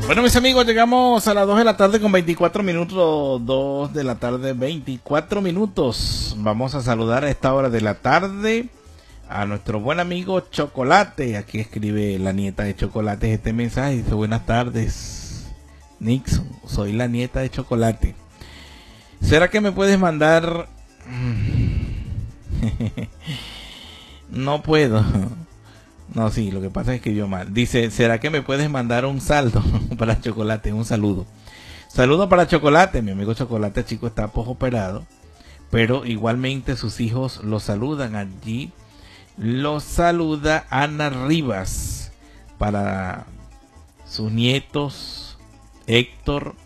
Bueno, mis amigos, llegamos a las 2 de la tarde con 24 minutos. 2 de la tarde, 24 minutos. Vamos a saludar a esta hora de la tarde a nuestro buen amigo Chocolate. Aquí escribe la nieta de Chocolate este mensaje. Dice: buenas tardes, Nixon. Soy la nieta de Chocolate. ¿Será que me puedes mandar? No puedo. No, sí, lo que pasa es que yo mal. Dice: ¿será que me puedes mandar un saldo para Chocolate? Un saludo. Saludo para Chocolate. Mi amigo Chocolate, chico, está posoperado, pero igualmente sus hijos lo saludan allí. Lo saluda Ana Rivas. Para sus nietos Héctor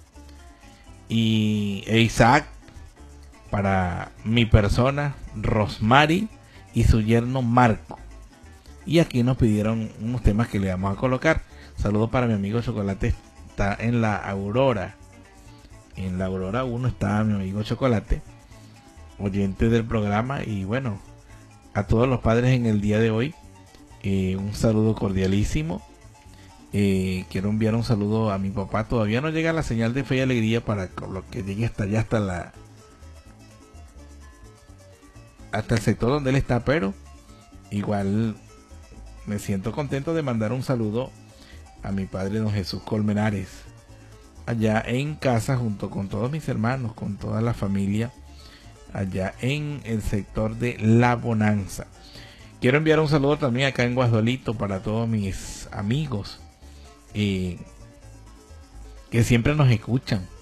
e Isaac. Para mi persona Rosmary y su yerno Marco. Y aquí nos pidieron unos temas que le vamos a colocar. Saludos para mi amigo Chocolate. Está en la Aurora. En la Aurora 1 está mi amigo Chocolate, oyente del programa. Y bueno, a todos los padres en el día de hoy, un saludo cordialísimo. Quiero enviar un saludo a mi papá. Todavía no llega la señal de fe y alegría para lo que llegue hasta allá, hasta el sector donde él está, pero igual me siento contento de mandar un saludo a mi padre, don Jesús Colmenares, allá en casa junto con todos mis hermanos, con toda la familia, allá en el sector de La Bonanza. Quiero enviar un saludo también acá en Guasdualito para todos mis amigos que siempre nos escuchan.